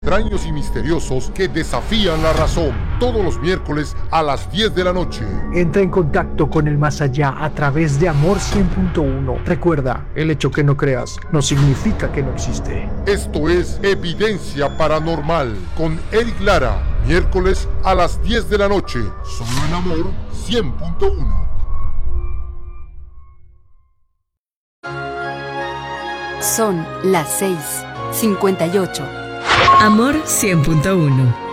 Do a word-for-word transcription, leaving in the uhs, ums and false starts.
Extraños y misteriosos que desafían la razón. Todos los miércoles a las diez de la noche. Entra en contacto con el más allá a través de Amor cien punto uno. Recuerda, el hecho que no creas no significa que no existe. Esto es Evidencia Paranormal con Eric Lara. Miércoles a las diez de la noche. Solo en Amor cien punto uno. Son las seis cincuenta y ocho. Amor cien punto uno.